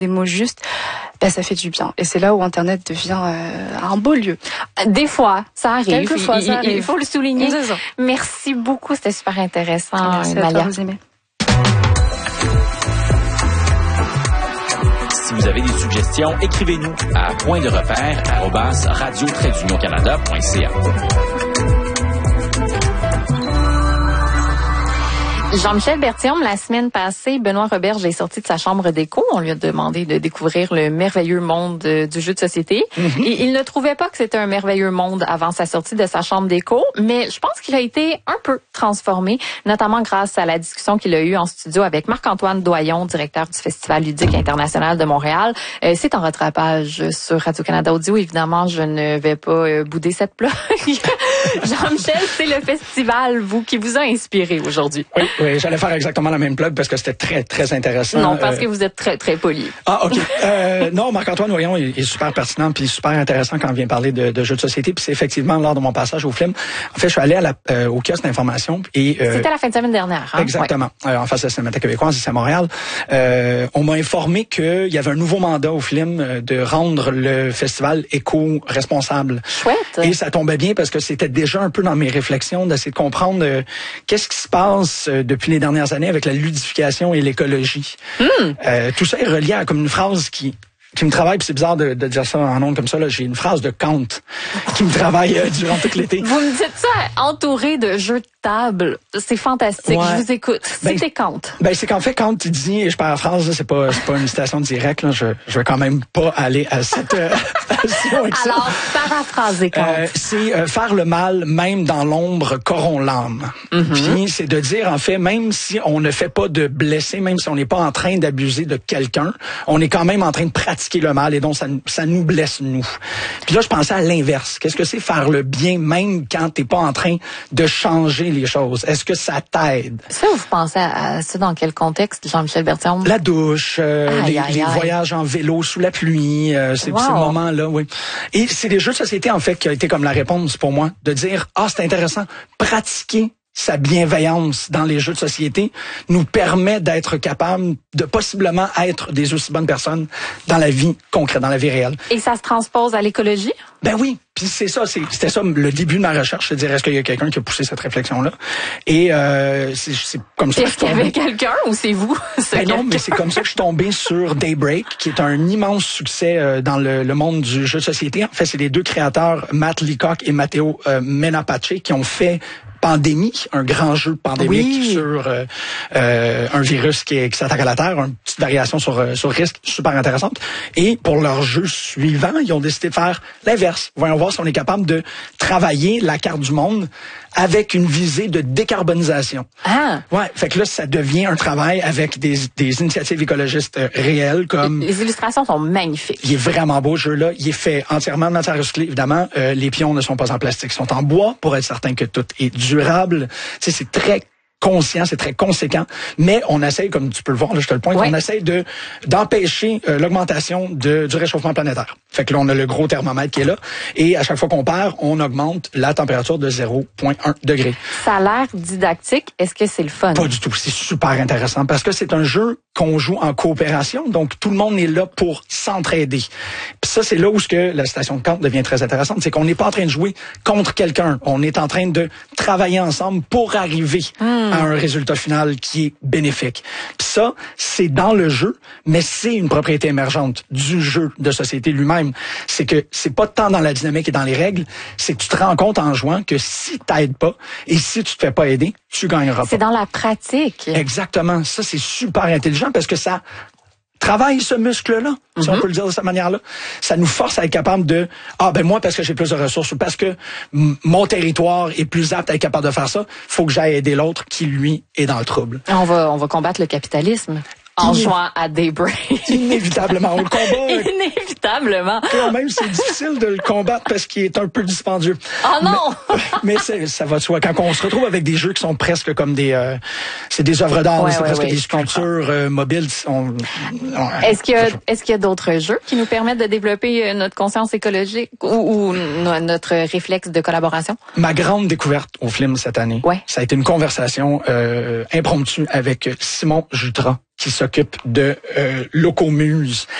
des mots justes, ça fait du bien. Et c'est là où Internet devient un beau lieu. Des fois, ça arrive. Quelquefois, ça arrive. Il faut le souligner. Merci beaucoup, c'était super intéressant. Merci à toi, vous aimez. Si vous avez des suggestions, écrivez-nous à pointderepère@radio-canada.ca. Jean-Michel Berthiaume, la semaine passée, Benoît Roberge est sorti de sa chambre d'écho. On lui a demandé de découvrir le merveilleux monde du jeu de société. Et il ne trouvait pas que c'était un merveilleux monde avant sa sortie de sa chambre d'écho, mais je pense qu'il a été un peu transformé, notamment grâce à la discussion qu'il a eue en studio avec Marc-Antoine Doyon, directeur du Festival ludique international de Montréal. C'est en rattrapage sur Radio-Canada Audio. Évidemment, je ne vais pas bouder cette plug. Jean-Michel, c'est le festival, qui vous a inspiré aujourd'hui. Oui, j'allais faire exactement la même plug parce que c'était très, très intéressant. Non, parce que vous êtes très, très poli. Ah, OK. Non, Marc-Antoine Doyon est super pertinent puis super intéressant quand on vient parler de jeux de société. Puis c'est effectivement lors de mon passage au film. En fait, je suis allé au kiosque d'information. C'était la fin de semaine dernière. Hein? Exactement. Ouais. En face de la Cinémathèque québécoise, ici à Montréal. On m'a informé qu'il y avait un nouveau mandat au film de rendre le festival éco-responsable. Chouette. Et ça tombait bien parce que c'était déjà un peu dans mes réflexions d'essayer de comprendre qu'est-ce qui se passe depuis les dernières années avec la ludification et l'écologie. Tout ça est relié à comme une phrase qui me travaille, puis c'est bizarre de dire ça en ondes comme ça. Là, j'ai une phrase de Kant qui me travaille durant tout l'été. Vous me dites ça entouré de jeux de table. C'est fantastique. Ouais. Je vous écoute. C'était Kant. C'est qu'en fait, Kant, il dit, et je paraphrase, c'est pas une citation directe, là, je vais quand même pas aller à cette Alors, paraphrasez Kant. C'est faire le mal, même dans l'ombre, corrompt l'âme. Puis c'est de dire, en fait, même si on ne fait pas de blessés, même si on n'est pas en train d'abuser de quelqu'un, on est quand même en train de pratiquer le mal et donc ça nous blesse, nous. Puis là, je pensais à l'inverse. Qu'est-ce que c'est faire le bien même quand t'es pas en train de changer les choses? Est-ce que ça t'aide? Ça, vous pensez à ça dans quel contexte, Jean-Michel Berthiaume? La douche, les voyages en vélo sous la pluie, c'est ce moment-là, oui. Et c'est des jeux de société, en fait, qui a été comme la réponse pour moi, de dire, c'est intéressant, pratiquer sa bienveillance dans les jeux de société nous permet d'être capable de possiblement être des aussi bonnes personnes dans la vie concrète, dans la vie réelle. Et ça se transpose à l'écologie? Ben oui, puis c'était ça le début de ma recherche, c'est de dire est-ce qu'il y a quelqu'un qui a poussé cette réflexion-là? Et c'est comme ça que je suis tombé. Est-ce qu'il y avait quelqu'un ou c'est vous? Non, mais c'est comme ça que je suis tombé sur Daybreak, qui est un immense succès dans le monde du jeu de société. En fait, c'est les deux créateurs, Matt Leacock et Matteo Menapace, qui ont fait Pandémie, un grand jeu pandémique sur un virus qui s'attaque à la Terre, une petite variation sur risque super intéressante. Et pour leur jeu suivant, ils ont décidé de faire l'inverse. Voyons voir si on est capable de travailler la carte du monde avec une visée de décarbonisation. Ouais, fait que là, ça devient un travail avec des initiatives écologistes réelles comme... Les illustrations sont magnifiques. Il est vraiment beau, ce jeu-là. Il est fait entièrement de matière recyclée, évidemment. Les pions ne sont pas en plastique, ils sont en bois pour être certain que tout est durable. Tu sais, c'est très conscient, c'est très conséquent, mais on essaye, comme tu peux le voir, là, je te le pointe, on essaye d'empêcher l'augmentation du réchauffement planétaire. Fait que là, on a le gros thermomètre qui est là, et à chaque fois qu'on perd, on augmente la température de 0,1 degré. Ça a l'air didactique. Est-ce que c'est le fun? Pas du tout. C'est super intéressant parce que c'est un jeu qu'on joue en coopération, donc tout le monde est là pour s'entraider. Puis ça, c'est là où la citation de Kant devient très intéressante, c'est qu'on n'est pas en train de jouer contre quelqu'un, on est en train de travailler ensemble pour arriver à un résultat final qui est bénéfique. Puis ça, c'est dans le jeu, mais c'est une propriété émergente du jeu de société lui-même. C'est que c'est pas tant dans la dynamique et dans les règles, c'est que tu te rends compte en jouant que si t'aides pas et si tu te fais pas aider, tu gagneras pas. C'est dans la pratique. Exactement. Ça, c'est super intelligent parce que ça travaille ce muscle-là, si on peut le dire de cette manière-là. Ça nous force à être capable de moi, parce que j'ai plus de ressources ou parce que mon territoire est plus apte à être capable de faire ça, faut que j'aille aider l'autre qui, lui, est dans le trouble. On va combattre le capitalisme. En jouant à Daybreak. Inévitablement. On le combat. Inévitablement. Quand même, c'est difficile de le combattre parce qu'il est un peu dispendieux. Oh non! Mais ça va de soi. Quand on se retrouve avec des jeux qui sont presque comme c'est des œuvres d'art, c'est presque des sculptures mobiles. Est-ce qu'il y a d'autres jeux qui nous permettent de développer notre conscience écologique ou notre réflexe de collaboration? Ma grande découverte au film cette année, ça a été une conversation impromptue avec Simon Jutras, qui s'occupe de Locomuse.